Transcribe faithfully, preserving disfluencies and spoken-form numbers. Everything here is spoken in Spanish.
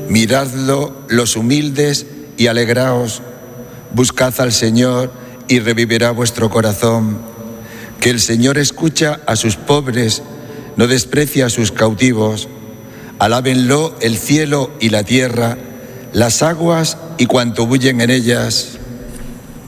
Miradlo los humildes y alegraos. Buscad al Señor y revivirá vuestro corazón. Que el Señor escucha a sus pobres, no desprecia a sus cautivos. Alábenlo el cielo y la tierra, las aguas y cuanto bullen en ellas.